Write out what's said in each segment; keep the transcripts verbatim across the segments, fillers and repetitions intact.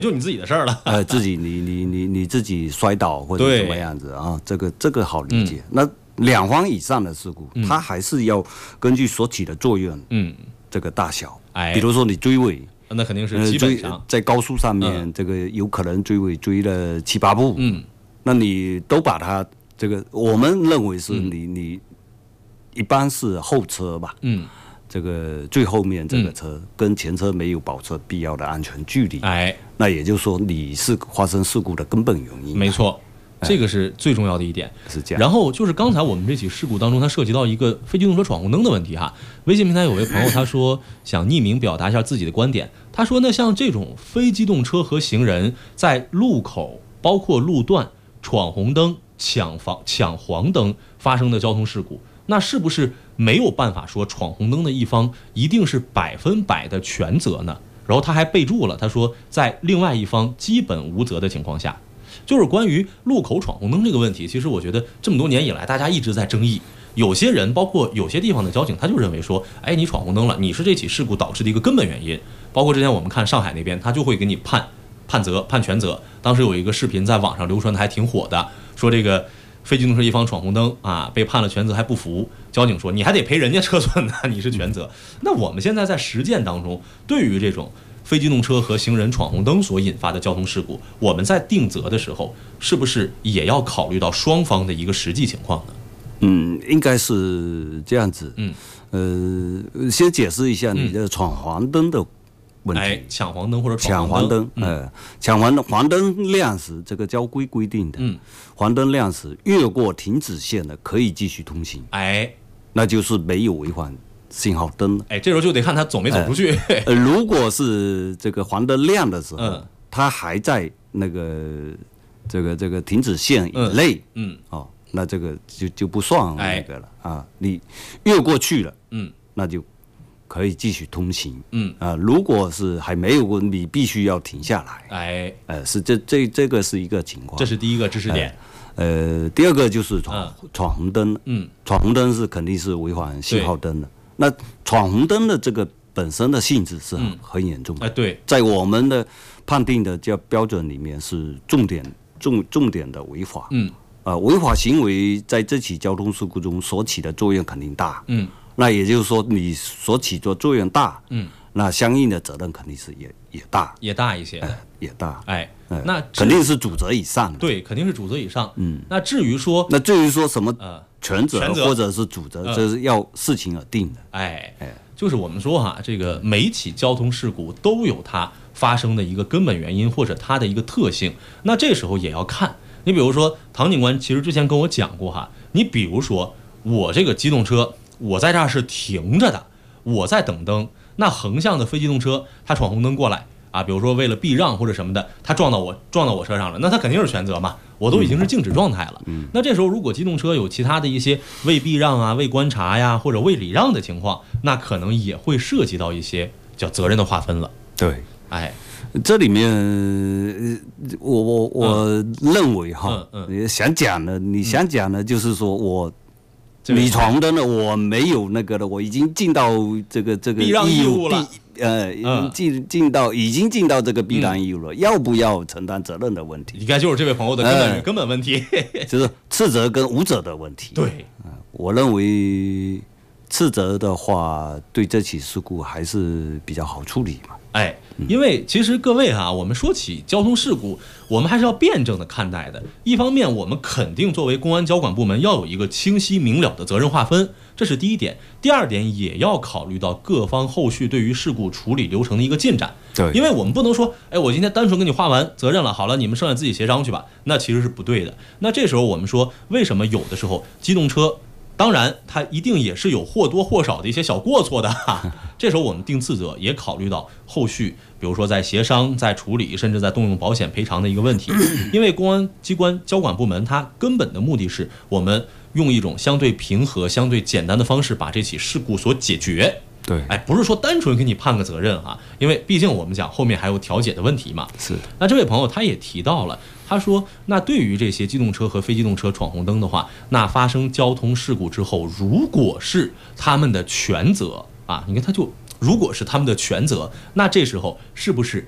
就你自己的事儿了。 呃，自己你你你你自己摔倒或者怎么样子啊？这个这个好理解。嗯、那两方以上的事故，嗯、它还是要根据所起的作用，嗯，这个大小。哎，比如说你追尾。 那肯定是基本上、呃、 在高速上面，嗯、这个有可能追尾追了七八步，嗯，那你都把它这个，我们认为是你、嗯、你一般是后车吧，嗯，这个最后面这个车、嗯、跟前车没有保持必要的安全距离，哎，那也就是说你是发生事故的根本原因， 没错。这个是最重要的一点， 是这样。 然后就是刚才我们这起事故当中，它涉及到一个非机动车闯红灯的问题哈。微信平台有位朋友他说想匿名表达一下自己的观点，他说呢，像这种非机动车和行人在路口包括路段闯红灯、抢防抢黄灯发生的交通事故，那是不是没有办法说闯红灯的一方一定是百分百的全责呢？然后他还备注了，他说在另外一方基本无责的情况下。就是关于路口闯红灯这个问题，其实我觉得这么多年以来，大家一直在争议。有些人，包括有些地方的交警，他就认为说，哎，你闯红灯了，你是这起事故导致的一个根本原因。包括之前我们看上海那边，他就会给你判判责、判全责。当时有一个视频在网上流传的还挺火的，说这个非机动车一方闯红灯啊，被判了全责还不服，交警说你还得赔人家车损呢，你是全责。那我们现在在实践当中，对于这种非机动车和行人闯红灯所引发的交通事故，我们在定责的时候，是不是也要考虑到双方的一个实际情况呢？ 嗯，应该是这样子。嗯，呃，先解释一下你的闯黄灯的问题。 哎，抢黄灯或者闯黄灯，呃，抢黄灯，黄灯亮时，这个交规规定的，嗯，黄灯亮时越过停止线的可以继续通行。哎，那就是没有违反信号灯， 哎，这时候就得看他走没走出去。 呃呃、如果是这个黄灯亮的时候，嗯，他还在那个这个这个停止线以内，嗯，嗯哦，那这个就就不算那个了、哎、啊。你越过去了，嗯，那就可以继续通行，嗯啊。如果是还没有过，你必须要停下来，哎，呃，是这这这个是一个情况， 这是第一个知识点。 呃，第二个就是闯、嗯、闯红灯，嗯，闯红灯是肯定是违反信号灯的。那闯红灯的这个本身的性质是很、嗯、很严重的，哎，对，在我们的判定的叫标准里面是重点重重点的违法，嗯，呃，违法行为在这起交通事故中所起的作用肯定大，嗯，那也就是说你所起的作用大，嗯，那相应的责任肯定是也也大， 也大一些， 呃、也大， 哎，呃、那肯定是主责以上的， 对，肯定是主责以上，嗯，那至于说， 那至于说什么，呃。全责或者是主责，这是要视情而定的。 哎哎，就是我们说哈，这个每起交通事故都有它发生的一个根本原因或者它的一个特性。那这时候也要看，你比如说唐警官其实之前跟我讲过哈，你比如说我这个机动车，我在这儿是停着的，我在等灯，那横向的非机动车它闯红灯过来啊，比如说为了避让或者什么的，它撞到我撞到我车上了，那它肯定是全责嘛。我都已经是静止状态了，嗯，那这时候如果机动车有其他的一些未避让啊、未观察呀或者未礼让的情况，那可能也会涉及到一些叫责任的划分了。 对， 哎， 这里面我我我认为哈，嗯嗯，想讲的，你想讲的就是说我。你闯红灯了，我没有那个的，我已经尽到这个这个义务了， 呃，尽尽到已经尽到这个避让义务了，嗯、要不要承担责任的问题？ 应该就是这位朋友的根本、呃、根本问题， 就是次责跟无责的问题。 对， 呃，我认为次责的话，对这起事故还是比较好处理嘛。 哎，因为其实各位啊，我们说起交通事故，我们还是要辩证的看待的。一方面，我们肯定作为公安交管部门要有一个清晰明了的责任划分，这是第一点。第二点，也要考虑到各方后续对于事故处理流程的一个进展。 对， 因为我们不能说，哎，我今天单纯给你划完责任了，好了，你们剩下自己协商去吧，那其实是不对的。那这时候我们说，为什么有的时候机动车？当然，它一定也是有或多或少的一些小过错的哈。这时候我们定次责也考虑到后续，比如说在协商、在处理，甚至在动用保险赔偿的一个问题。因为公安机关交管部门它根本的目的是我们用一种相对平和、相对简单的方式把这起事故所解决。 对， 哎，不是说单纯给你判个责任啊，因为毕竟我们讲后面还有调解的问题嘛。 是。 那这位朋友他也提到了。他说，那对于这些机动车和非机动车闯红灯的话，那发生交通事故之后，如果是他们的全责啊，你看他就如果是他们的全责，那这时候是不是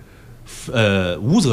呃无责